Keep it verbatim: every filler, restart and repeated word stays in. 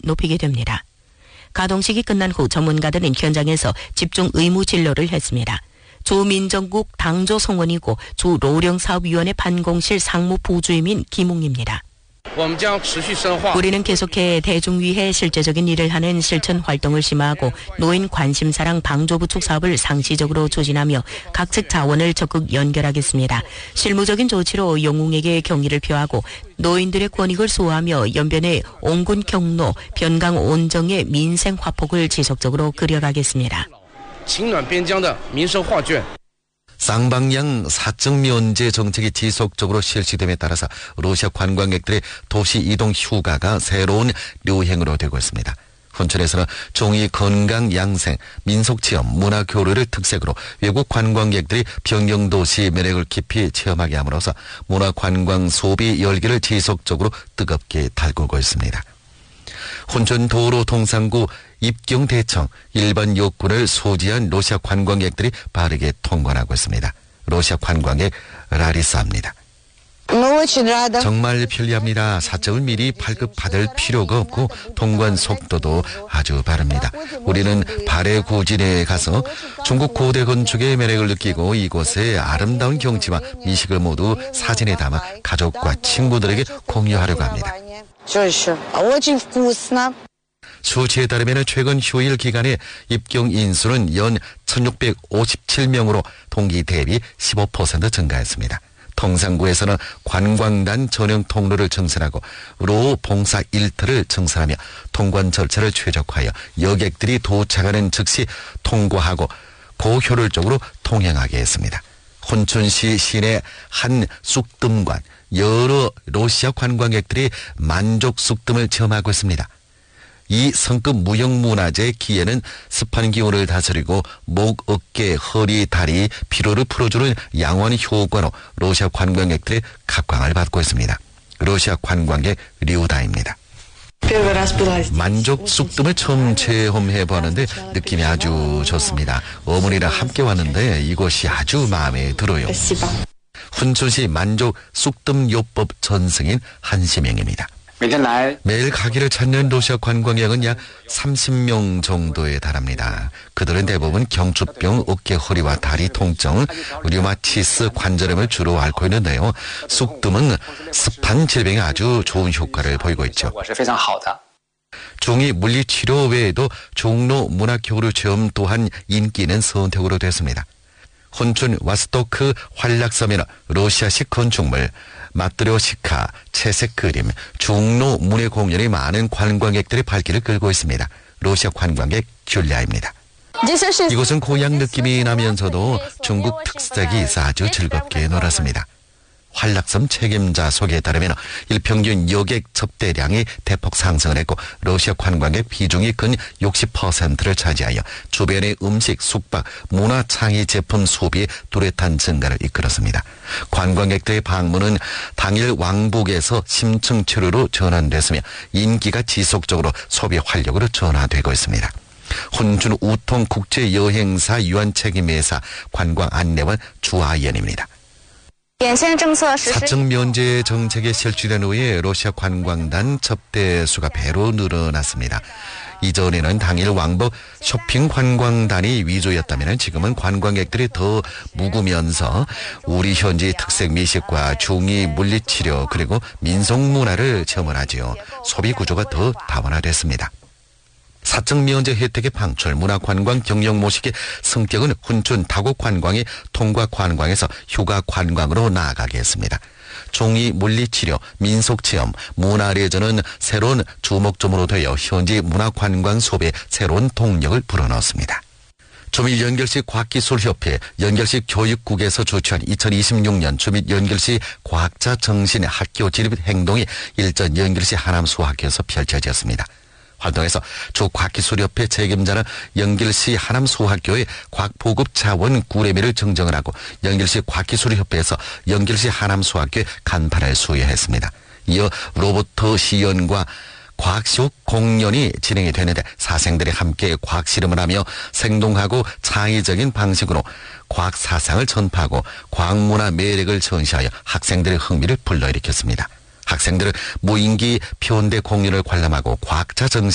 높이게 됩니다. 가동식이 끝난 후 전문가들은 현장에서 집중 의무 진료를 했습니다. 조민정국 당조 성원이고 주로령사업위원회 반공실 상무 부주임인 김웅입니다. 우리는 계속해 대중 위해 실제적인 일을 하는 실천 활동을 심화하고 노인 관심사랑 방조부축 사업을 상시적으로 추진하며 각측 자원을 적극 연결하겠습니다. 실무적인 조치로 영웅에게 경의를 표하고 노인들의 권익을 수호하며 연변의 온군 경로, 변강 온정의 민생 화폭을 지속적으로 그려가겠습니다. 쌍방향 사적 면제 정책이 지속적으로 실시됨에 따라서 러시아 관광객들의 도시 이동 휴가가 새로운 류행으로 되고 있습니다. 훈천에서는 종이 건강 양생, 민속 체험, 문화 교류를 특색으로 외국 관광객들이 변경도시 매력을 깊이 체험하게 함으로써 문화 관광 소비 열기를 지속적으로 뜨겁게 달구고 있습니다. 훈천 도로통상구 입경대청 일반 요건을 소지한 러시아 관광객들이 빠르게 통관하고 있습니다. 러시아 관광객 라리사입니다. 정말 편리합니다. 사정을 미리 발급받을 필요가 없고 통관 속도도 아주 빠릅니다. 우리는 발해구진에 가서 중국 고대 건축의 매력을 느끼고 이곳의 아름다운 경치와 미식을 모두 사진에 담아 가족과 친구들에게 공유하려고 합니다. 수치에 따르면 최근 휴일 기간에 입경 인수는 연 천육백오십칠 명으로 동기 대비 십오 퍼센트 증가했습니다. 통상구에서는 관광단 전용 통로를 증설하고 로 봉사 일터를 증설하며 통관 절차를 최적화하여 여객들이 도착하는 즉시 통과하고 고효율적으로 통행하게 했습니다. 훈천시 시내 한 쑥뜸관 여러 러시아 관광객들이 만족 쑥뜸을 체험하고 있습니다. 이 성급 무형문화재의 기회는 습한 기운을 다스리고 목, 어깨, 허리, 다리, 피로를 풀어주는 양호한 효과로 러시아 관광객들의 각광을 받고 있습니다. 러시아 관광객 류다입니다. 만족 쑥뜸을 처음 체험해보았는데 느낌이 아주 좋습니다. 어머니랑 함께 왔는데 이곳이 아주 마음에 들어요. 훈천시 만족 쑥뜸 요법 전승인 한시명입니다. 매일 가기를 찾는 러시아 관광객은 약 삼십 명 정도에 달합니다. 그들은 대부분 경추병, 어깨, 허리와 다리 통증, 류마티스, 관절염을 주로 앓고 있는데요. 쑥뜸은 습한 질병에 아주 좋은 효과를 보이고 있죠. 중이 물리치료 외에도 종로 문화교류 체험 또한 인기 있는 선택으로 됐습니다. 훈천 와스토크 활락섬에는 러시아식 건축물, 마트료시카, 채색 그림, 중로 문예 공연이 많은 관광객들의 발길을 끌고 있습니다. 러시아 관광객 귤리아입니다. 이곳은 고향 느낌이 나면서도 중국 특색이 있어 아주 즐겁게 놀았습니다. 활락섬 책임자 소개에 따르면 일평균 여객 접대량이 대폭 상승을 했고 러시아 관광객 비중이 근 육십 퍼센트를 차지하여 주변의 음식, 숙박, 문화 창의 제품 소비의 뚜렷한 증가를 이끌었습니다. 관광객들의 방문은 당일 왕복에서 심층 체류로 전환됐으며 인기가 지속적으로 소비 활력으로 전환되고 있습니다. 훈천 우통 국제여행사 유한 책임회사 관광 안내원 주하연입니다. 사적 면제 정책에 실시된 후에 러시아 관광단 접대 수가 배로 늘어났습니다. 이전에는 당일 왕복 쇼핑 관광단이 위주였다면 지금은 관광객들이 더 묵으면서 우리 현지 특색 미식과 중이 물리치료 그리고 민속문화를 체험을 하지요. 소비 구조가 더 다원화됐습니다. 사적 면제 혜택의 방출, 문화관광 경영 모식의 성격은 훈천 다국 관광이 통과 관광에서 휴가 관광으로 나아가게 했습니다. 종이 물리치료, 민속체험, 문화레저는 새로운 주목점으로 되어 현지 문화관광 소비에 새로운 동력을 불어넣었습니다. 주민연결시 과학기술협회 연결시 교육국에서 주최한 이천이십육 년 주민연결시 과학자 정신 학교 진입 행동이 일전 연결시 하남수학교에서 펼쳐졌습니다. 활동에서 주 과학기술협회 책임자는 연결시 하남수학교의 과학보급 자원 구례미를 증정을 하고 연결시 과학기술협회에서 연결시 하남수학교의 간판을 수여했습니다. 이어 로봇 시연과 과학시옥 공연이 진행이 되는데 사생들이 함께 과학실험을 하며 생동하고 창의적인 방식으로 과학사상을 전파하고 과학문화 매력을 전시하여 학생들의 흥미를 불러일으켰습니다. 학생들은 무인기 표현대 공연을 관람하고 과학자 정신